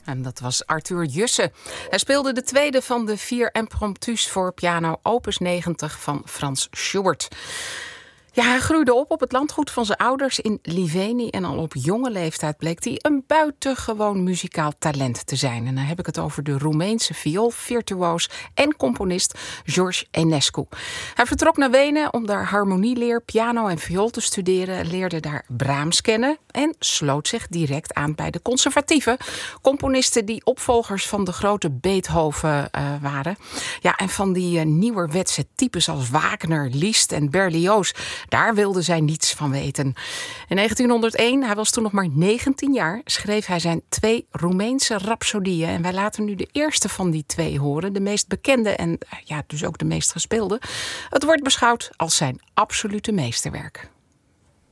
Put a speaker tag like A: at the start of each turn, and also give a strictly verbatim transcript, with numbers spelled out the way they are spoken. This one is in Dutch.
A: En dat was Arthur Jusse. Hij speelde de tweede van de vier impromptus voor piano opus negentig van Frans Schubert. Ja, hij groeide op op het landgoed van zijn ouders in Liveni. En al op jonge leeftijd bleek hij een buitengewoon muzikaal talent te zijn. En dan heb ik het over de Roemeense vioolvirtuoos en componist George Enescu. Hij vertrok naar Wenen om daar harmonieleer, piano en viool te studeren. Leerde daar Brahms kennen en sloot zich direct aan bij de conservatieven. Componisten die opvolgers van de grote Beethoven uh, waren. Ja, en van die uh, nieuwerwetse types als Wagner, Liszt en Berlioz. Daar wilde zij niets van weten. In negentienhonderdéén, hij was toen nog maar negentien jaar, schreef hij zijn twee Roemeense rhapsodieën. En wij laten nu de eerste van die twee horen. De meest bekende en ja, dus ook de meest gespeelde. Het wordt beschouwd als zijn absolute meesterwerk.